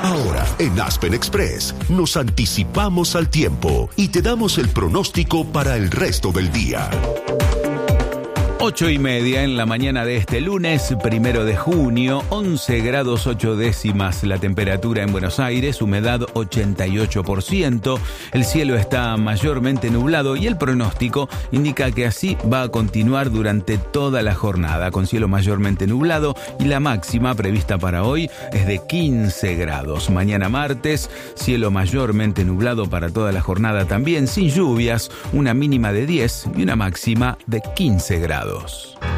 Ahora, en Aspen Express, nos anticipamos al tiempo y te damos el pronóstico para el resto del día. 8:30 en la mañana de este lunes, 1 de junio, 11 grados 8 décimas la temperatura en Buenos Aires, humedad 88%, el cielo está mayormente nublado y el pronóstico indica que así va a continuar durante toda la jornada, con cielo mayormente nublado y la máxima prevista para hoy es de 15 grados. Mañana martes, cielo mayormente nublado para toda la jornada también, sin lluvias, una mínima de 10 y una máxima de 15 grados.